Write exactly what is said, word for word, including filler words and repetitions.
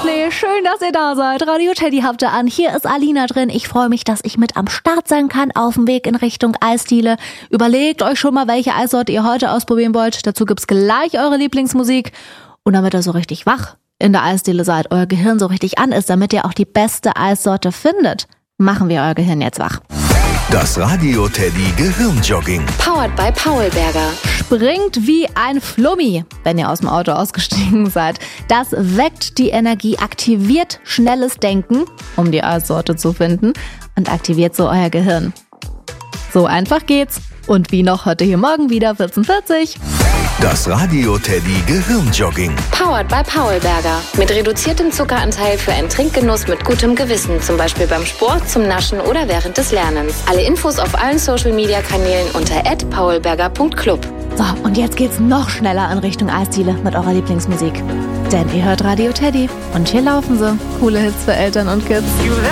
Schnee, schön, dass ihr da seid. Radio Teddy habt ihr an. Hier ist Alina drin. Ich freue mich, dass ich mit am Start sein kann auf dem Weg in Richtung Eisdiele. Überlegt euch schon mal, welche Eissorte ihr heute ausprobieren wollt. Dazu gibt's gleich eure Lieblingsmusik. Und damit ihr so richtig wach in der Eisdiele seid, euer Gehirn so richtig an ist, damit ihr auch die beste Eissorte findet, machen wir euer Gehirn jetzt wach. Das Radio Teddy Gehirnjogging. Powered by Paulberger. Springt wie ein Flummi, wenn ihr aus dem Auto ausgestiegen seid. Das weckt die Energie, aktiviert schnelles Denken, um die Eissorte zu finden, und aktiviert so euer Gehirn. So einfach geht's. Und wie noch heute hier morgen wieder vierzehn Uhr vierzig. Das Radio Teddy Gehirnjogging. Powered by Paulberger. Mit reduziertem Zuckeranteil für einen Trinkgenuss mit gutem Gewissen. Zum Beispiel beim Sport, zum Naschen oder während des Lernens. Alle Infos auf allen Social-Media-Kanälen unter at paulberger punkt club. So, und jetzt geht's noch schneller in Richtung Eisdiele mit eurer Lieblingsmusik. Denn ihr hört Radio Teddy und hier laufen sie. Coole Hits für Eltern und Kids.